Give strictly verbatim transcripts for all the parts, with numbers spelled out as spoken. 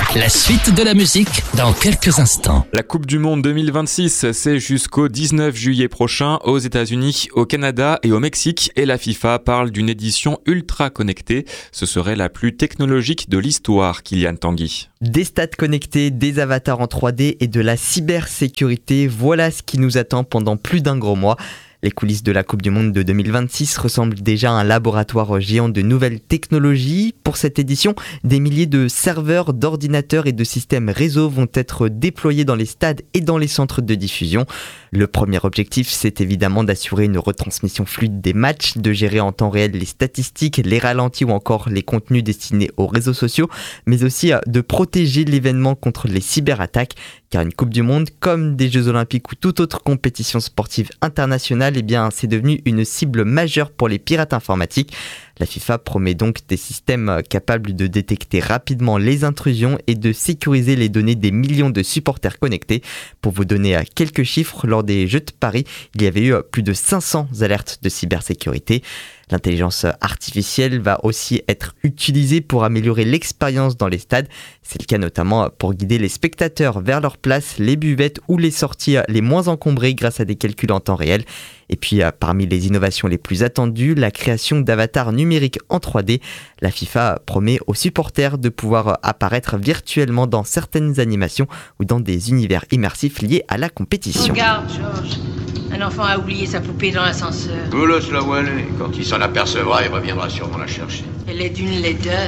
La suite de la musique dans quelques instants. La Coupe du Monde deux mille vingt-six, c'est jusqu'au dix-neuf juillet prochain aux États-Unis, au Canada et au Mexique. Et la FIFA parle d'une édition ultra connectée. Ce serait la plus technologique de l'histoire, Kylian Tanguy. Des stades connectés, des avatars en trois D et de la cybersécurité, voilà ce qui nous attend pendant plus d'un gros mois. Les coulisses de la Coupe du Monde de deux mille vingt-six ressemblent déjà à un laboratoire géant de nouvelles technologies. Pour cette édition, des milliers de serveurs, d'ordinateurs et de systèmes réseau vont être déployés dans les stades et dans les centres de diffusion. Le premier objectif, c'est évidemment d'assurer une retransmission fluide des matchs, de gérer en temps réel les statistiques, les ralentis ou encore les contenus destinés aux réseaux sociaux, mais aussi de protéger l'événement contre les cyberattaques. Car une Coupe du Monde, comme des Jeux Olympiques ou toute autre compétition sportive internationale, eh bien, c'est devenu une cible majeure pour les pirates informatiques. La FIFA promet donc des systèmes capables de détecter rapidement les intrusions et de sécuriser les données des millions de supporters connectés. Pour vous donner quelques chiffres, lors des Jeux de Paris, il y avait eu plus de cinq cents alertes de cybersécurité. L'intelligence artificielle va aussi être utilisée pour améliorer l'expérience dans les stades. C'est le cas notamment pour guider les spectateurs vers leur place, les buvettes ou les sorties les moins encombrées grâce à des calculs en temps réel. Et puis parmi les innovations les plus attendues, la création d'avatars numériques en trois D. La FIFA promet aux supporters de pouvoir apparaître virtuellement dans certaines animations ou dans des univers immersifs liés à la compétition. Regarde, Georges. Un enfant a oublié sa poupée dans l'ascenseur. Vous laisse-la où elle est. Quand il s'en apercevra, il reviendra sûrement la chercher. Elle est d'une laideur.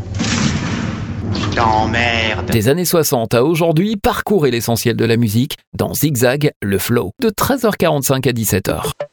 Je t'emmerde. Des années soixante à aujourd'hui, parcourez l'essentiel de la musique dans Zigzag, le flow, de treize heures quarante-cinq à dix-sept heures.